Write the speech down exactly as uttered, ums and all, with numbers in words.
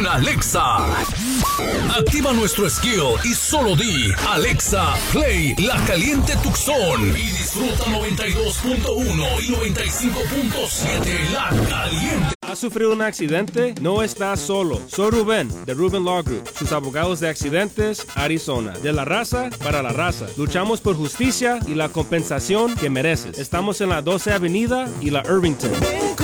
Alexa. Activa nuestro skill y solo di Alexa, play La Caliente Tucson y disfruta noventa y dos punto uno y noventa y cinco punto siete La Caliente. ¿Has sufrido un accidente? No estás solo. Soy Rubén, de Rubén Law Group, sus abogados de accidentes, Arizona. De la raza para la raza. Luchamos por justicia y la compensación que mereces. Estamos en la doce Avenida y la Irvington.